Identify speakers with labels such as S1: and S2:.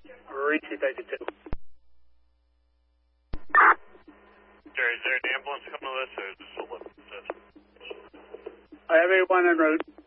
S1: RE-232.
S2: Jerry, is there an ambulance coming to this, or is this a lift?
S1: I have A1 en route.